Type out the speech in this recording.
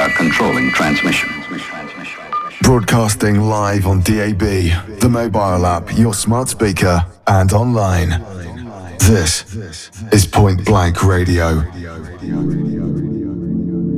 are controlling transmission. Broadcasting live on DAB, the mobile app, your smart speaker, and online. This is Point Blank Radio.